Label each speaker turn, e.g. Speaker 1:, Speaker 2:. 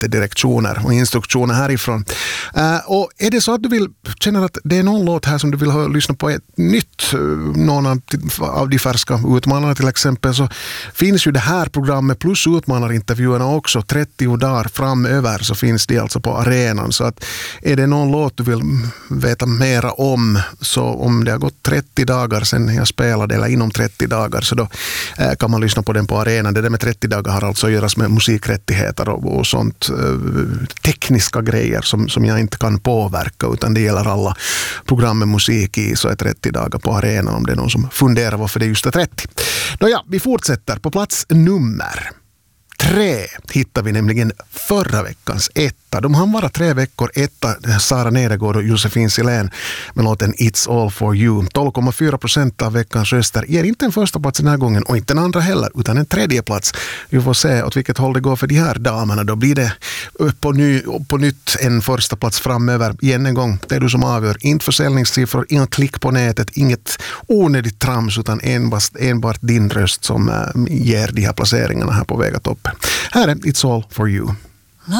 Speaker 1: lite direktioner och instruktioner härifrån. Och är det så att du känner att det är någon låt här som du vill lyssna på ett nytt, någon av de färska utmanarna till exempel, så finns ju det här programmet plus utmanarintervjuerna också 30 dagar framöver, så finns det alltså på arenan. Så att är det någon låt du vill veta mera om, så om det har gått 30 dagar sedan jag spelade eller inom 30 dagar, så då kan man lyssna på den på arenan. Det där med 30 dagar har alltså att göra med musikrättigheter och sånt, tekniska grejer som jag inte kan påverka, utan det gäller alla program med musik i, så är 30 dagar på arenan om det är någon som funderar varför det är just 30. Nåja, vi fortsätter. På plats nummer 3 hittar vi nämligen förra veckans etta. De hann vara 3 veckor etta, Sara Nedergård och Josefin Silén med låten It's All For You. 12,4% av veckans röster ger inte en första plats den här gången och inte en andra heller, utan en tredje plats. Vi får se åt vilket håll det går för de här damerna. Då blir det på nytt en första plats framöver. Igen en gång, det är du som avgör. Inte försäljningssiffror, inga klick på nätet, inget onödigt trams, utan enbart din röst som ger de här placeringarna här på väg att toppen. Här är It's All For You.